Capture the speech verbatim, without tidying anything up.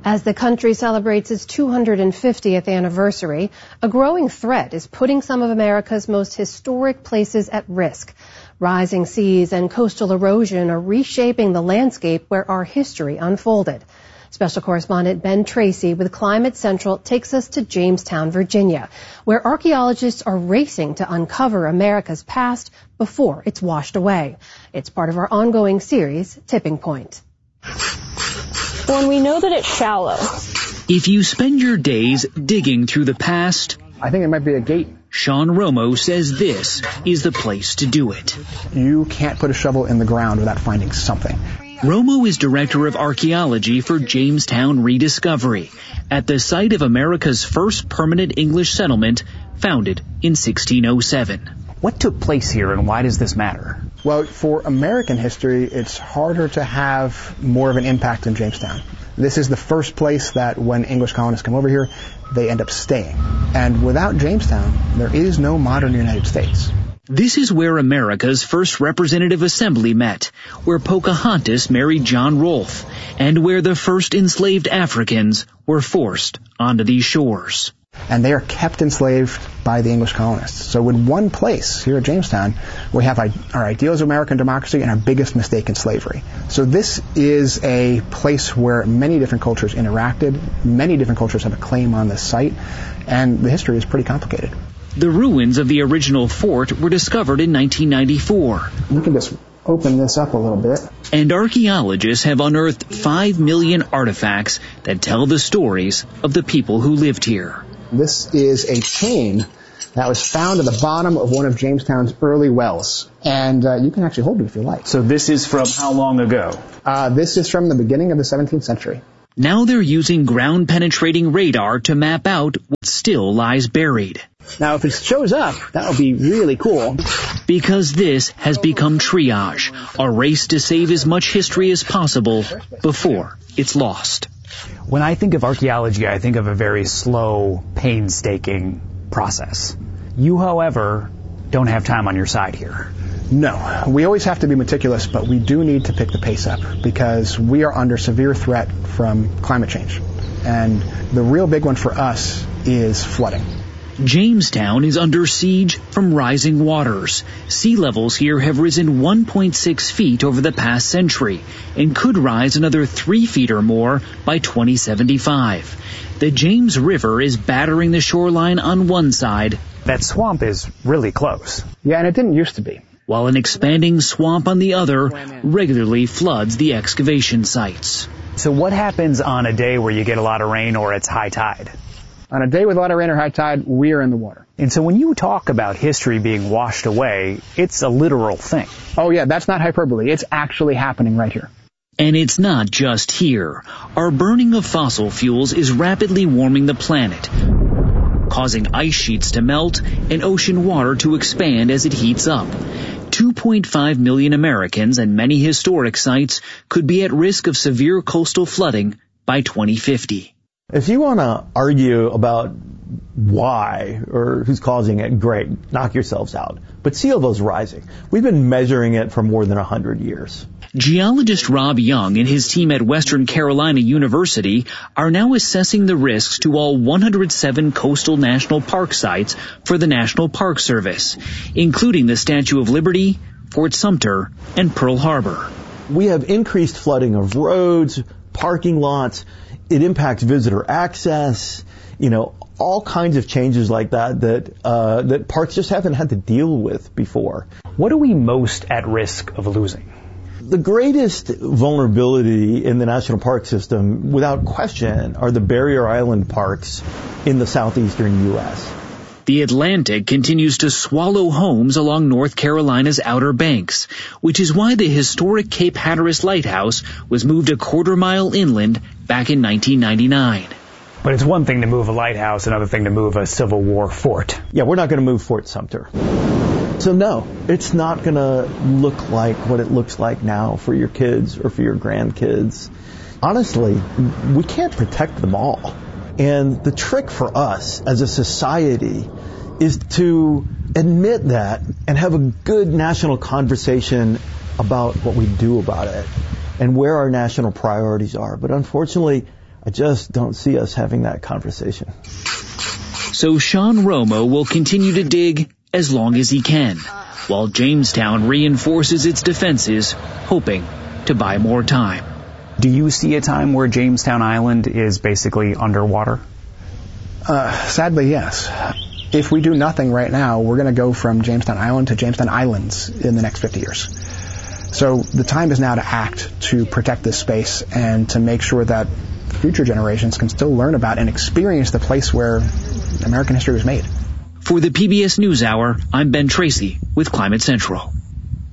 As the country celebrates its two hundred fiftieth anniversary, a growing threat is putting some of America's most historic places at risk. Rising seas and coastal erosion are reshaping the landscape where our history unfolded. Special correspondent Ben Tracy with Climate Central takes us to Jamestown, Virginia, where archaeologists are racing to uncover America's past before it's washed away. It's part of our ongoing series, Tipping Point. When we know that it's shallow. If you spend your days digging through the past, I think it might be a gate. Sean Romo says this is the place to do it. You can't put a shovel in the ground without finding something. Romo is director of archaeology for Jamestown Rediscovery, at the site of America's first permanent English settlement, founded in sixteen oh seven. What took place here and why does this matter? Well, for American history, it's harder to have more of an impact than Jamestown. This is the first place that when English colonists come over here, they end up staying. And without Jamestown, there is no modern United States. This is where America's first representative assembly met, where Pocahontas married John Rolfe, and where the first enslaved Africans were forced onto these shores. And they are kept enslaved by the English colonists. So in one place, here at Jamestown, we have our ideals of American democracy and our biggest mistake in slavery. So this is a place where many different cultures interacted, many different cultures have a claim on this site, and the history is pretty complicated. The ruins of the original fort were discovered in nineteen ninety-four. You can just open this up a little bit. And archaeologists have unearthed five million artifacts that tell the stories of the people who lived here. This is a chain that was found at the bottom of one of Jamestown's early wells. And uh, you can actually hold it if you like. So this is from how long ago? Uh, this is from the beginning of the seventeenth century. Now they're using ground-penetrating radar to map out what still lies buried. Now, if it shows up, that would be really cool. Because this has become triage, a race to save as much history as possible before it's lost. When I think of archaeology, I think of a very slow, painstaking process. You, however, don't have time on your side here. No, we always have to be meticulous, but we do need to pick the pace up because we are under severe threat from climate change. And the real big one for us is flooding. Jamestown is under siege from rising waters. Sea levels here have risen one point six feet over the past century and could rise another three feet or more by twenty seventy-five. The James River is battering the shoreline on one side. That swamp is really close. Yeah, and it didn't used to be. While an expanding swamp on the other regularly floods the excavation sites. So what happens on a day where you get a lot of rain or it's high tide? On a day with a lot of rain or high tide, we are in the water. And so when you talk about history being washed away, it's a literal thing. Oh yeah, that's not hyperbole. It's actually happening right here. And it's not just here. Our burning of fossil fuels is rapidly warming the planet, causing ice sheets to melt and ocean water to expand as it heats up. two point five million Americans and many historic sites could be at risk of severe coastal flooding by twenty fifty. If you want to argue about why or who's causing it, great, knock yourselves out. But sea level is rising. We've been measuring it for more than one hundred years. Geologist Rob Young and his team at Western Carolina University are now assessing the risks to all one hundred seven coastal national park sites for the National Park Service, including the Statue of Liberty, Fort Sumter, and Pearl Harbor. We have increased flooding of roads, parking lots. It impacts visitor access, you know, all kinds of changes like that that uh, that parks just haven't had to deal with before. What are we most at risk of losing? The greatest vulnerability in the national park system, without question, are the barrier island parks in the southeastern U S. The Atlantic continues to swallow homes along North Carolina's Outer Banks, which is why the historic Cape Hatteras Lighthouse was moved a quarter mile inland back in nineteen ninety-nine. But it's one thing to move a lighthouse, another thing to move a Civil War fort. Yeah, we're not going to move Fort Sumter. So no, it's not going to look like what it looks like now for your kids or for your grandkids. Honestly, we can't protect them all. And the trick for us as a society is to admit that and have a good national conversation about what we do about it and where our national priorities are. But unfortunately, I just don't see us having that conversation. So Sean Romo will continue to dig as long as he can, while Jamestown reinforces its defenses, hoping to buy more time. Do you see a time where Jamestown Island is basically underwater? Uh, sadly, yes. If we do nothing right now, we're going to go from Jamestown Island to Jamestown Islands in the next fifty years. So the time is now to act, to protect this space, and to make sure that future generations can still learn about and experience the place where American history was made. For the P B S NewsHour, I'm Ben Tracy with Climate Central.